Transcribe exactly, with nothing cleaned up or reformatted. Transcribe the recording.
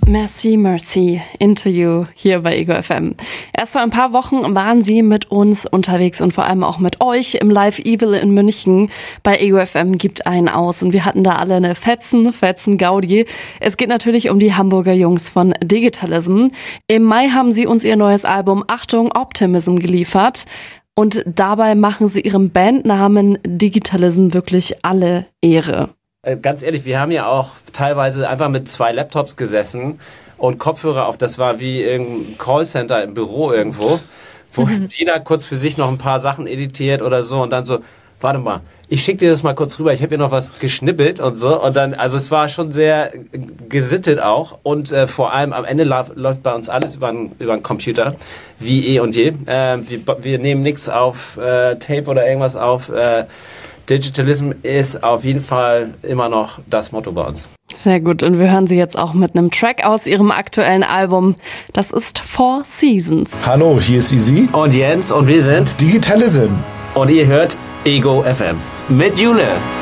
Merci, Merci, Interview hier bei Ego F M. Erst vor ein paar Wochen waren sie mit uns unterwegs und vor allem auch mit euch im Live Evil in München. Bei Ego F M gibt einen aus und wir hatten da alle eine Fetzen, Fetzen Gaudi. Es geht natürlich um die Hamburger Jungs von Digitalism. Im Mai haben sie uns ihr neues Album Achtung Optimism geliefert und dabei machen sie ihrem Bandnamen Digitalism wirklich alle Ehre. Ganz ehrlich, wir haben ja auch teilweise einfach mit zwei Laptops gesessen und Kopfhörer auf. Das war wie ein Callcenter im Büro irgendwo, wo mhm. jeder kurz für sich noch ein paar Sachen editiert oder so und dann so, warte mal, ich schicke dir das mal kurz rüber, ich habe hier noch was geschnippelt und so. Und dann, also es war schon sehr gesittet auch und äh, vor allem am Ende lauf, läuft bei uns alles über einen Computer, wie eh und je. Äh, wir, wir nehmen nichts auf äh, Tape oder irgendwas auf. Äh, Digitalism ist auf jeden Fall immer noch das Motto bei uns. Sehr gut, und wir hören sie jetzt auch mit einem Track aus ihrem aktuellen Album. Das ist Four Seasons. Hallo, hier ist Easy. Und Jens und wir sind Digitalism. Und ihr hört Ego F M mit Jule.